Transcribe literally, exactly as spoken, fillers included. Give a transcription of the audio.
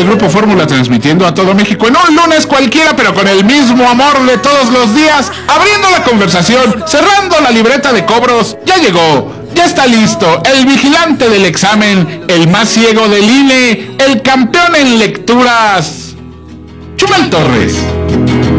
de Grupo Fórmula, transmitiendo a todo México en un lunes cualquiera, pero con el mismo amor de todos los días, abriendo la conversación, cerrando la libreta de cobros. Ya llegó, ya está listo, el vigilante del examen, el más ciego del I N E, el campeón en lecturas, Chumel Torres.